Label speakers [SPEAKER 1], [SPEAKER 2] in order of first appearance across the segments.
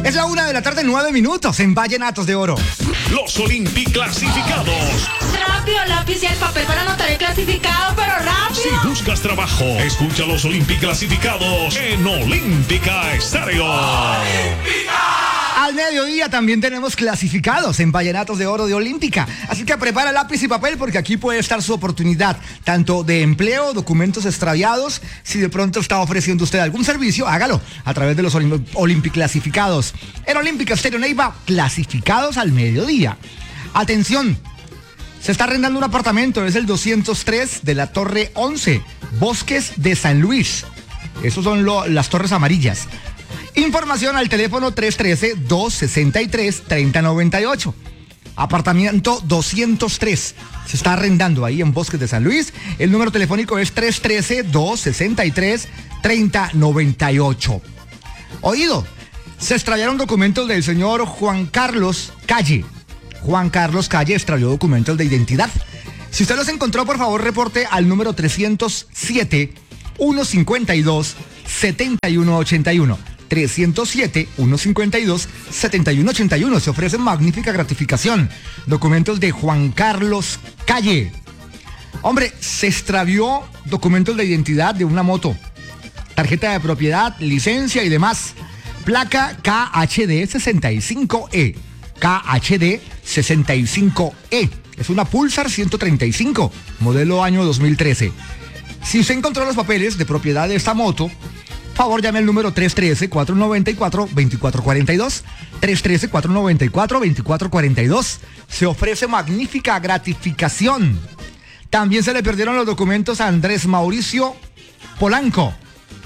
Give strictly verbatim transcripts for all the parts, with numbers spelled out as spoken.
[SPEAKER 1] Es la una de la tarde, nueve minutos en Vallenatos de Oro.
[SPEAKER 2] Los Olimpi clasificados.
[SPEAKER 3] Rápido, lápiz y el papel para anotar el clasificado, pero rápido.
[SPEAKER 2] Si buscas trabajo, escucha los Olimpi clasificados en Olímpica Estéreo.
[SPEAKER 1] ¡Olímpica! Al mediodía también tenemos clasificados en Vallenatos de Oro de Olímpica. Así que prepara lápiz y papel porque aquí puede estar su oportunidad, tanto de empleo, documentos extraviados. Si de pronto está ofreciendo usted algún servicio, hágalo a través de los Olimpi clasificados. En Olímpica Estéreo Neiva, clasificados al mediodía. Atención, se está arrendando un apartamento, es el doscientos tres de la Torre once, Bosques de San Luis. Esos son lo, las torres amarillas. Información al teléfono tres uno tres, dos seis tres, tres cero nueve ocho. Apartamento doscientos tres. Se está arrendando ahí en Bosques de San Luis. El número telefónico es tres uno tres, dos seis tres, tres cero nueve ocho. Oído, se extraviaron documentos del señor Juan Carlos Calle. Juan Carlos Calle extravió documentos de identidad. Si usted los encontró, por favor, reporte al número trescientos siete, ciento cincuenta y dos, setenta y uno ochenta y uno. trescientos siete, ciento cincuenta y dos, setenta y uno ochenta y uno. Se ofrece magnífica gratificación. Documentos de Juan Carlos Calle. Hombre, se extravió documentos de identidad de una moto, tarjeta de propiedad, licencia y demás. Placa K H D sesenta y cinco E. K H D sesenta y cinco E. Es una Pulsar ciento treinta y cinco, modelo año dos mil trece. Si usted encontró los papeles de propiedad de esta moto, favor llame al número tres uno tres, cuatro nueve cuatro, dos cuatro cuatro dos. tres uno tres, cuatro nueve cuatro, dos cuatro cuatro dos. Se ofrece magnífica gratificación. También se le perdieron los documentos a Andrés Mauricio Polanco.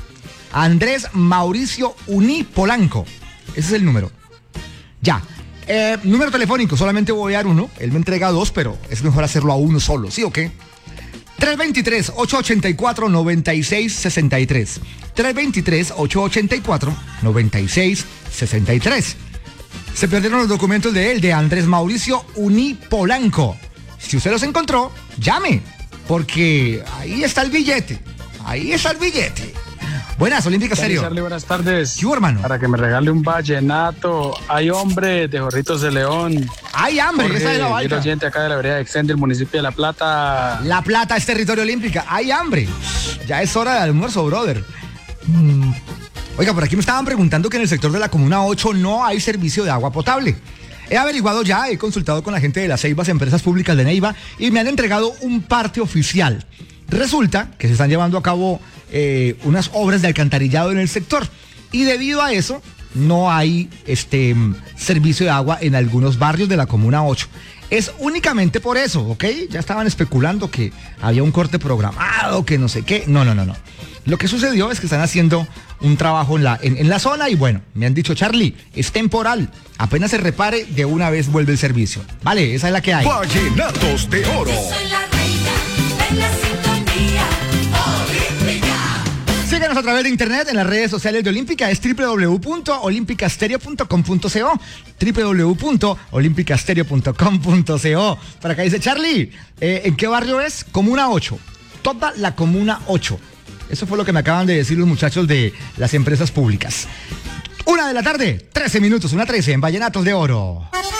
[SPEAKER 1] Andrés Mauricio Uní Polanco. Ese es el número. Ya. Eh, número telefónico, solamente voy a dar uno. Él me entrega dos, pero es mejor hacerlo a uno solo, ¿sí o qué? tres dos tres, ocho ocho cuatro, nueve seis seis tres. tres dos tres, ocho ocho cuatro, nueve seis seis tres. Se perdieron los documentos de él, de Andrés Mauricio Uní Polanco. Si usted los encontró, llame, porque ahí está el billete. Ahí está el billete. Buenas, Olímpica Estéreo.
[SPEAKER 4] Charlie, buenas tardes.
[SPEAKER 1] ¿Qué hubo, hermano?
[SPEAKER 4] Para que me regale un vallenato. Hay hombre de Jorritos de León.
[SPEAKER 1] Hay hambre,
[SPEAKER 4] Jorge,
[SPEAKER 1] esa es la vaina.
[SPEAKER 4] Quiero gente acá de la vereda de Extend del municipio de La Plata.
[SPEAKER 1] La Plata es territorio olímpica. Hay hambre. Ya es hora de almuerzo, brother. Mm. Oiga, por aquí me estaban preguntando que en el sector de la Comuna ocho no hay servicio de agua potable. He averiguado ya, he consultado con la gente de las Ceibas, Empresas Públicas de Neiva, y me han entregado un parte oficial. Resulta que se están llevando a cabo eh, unas obras de alcantarillado en el sector, y debido a eso no hay este servicio de agua en algunos barrios de la Comuna ocho. Es únicamente por eso, ¿ok? Ya estaban especulando que había un corte programado, que no sé qué. No, no, no, no. Lo que sucedió es que están haciendo un trabajo en la, en, en la zona y bueno, me han dicho, Charlie, es temporal. Apenas se repare, de una vez vuelve el servicio. Vale, esa es la que hay.
[SPEAKER 2] Vallenatos de Oro.
[SPEAKER 3] Soy la reina de la sintonía olímpica.
[SPEAKER 1] Síganos a través de internet en las redes sociales de Olímpica, es doble u doble u doble u punto olímpica stereo punto com punto co, doble u doble u doble u punto olímpica stereo punto com punto co. Para acá dice Charlie, eh, ¿en qué barrio es? Comuna ocho, toda la Comuna ocho. Eso fue lo que me acaban de decir los muchachos de las empresas públicas. Una de la tarde, trece minutos, una trece en Vallenatos de Oro.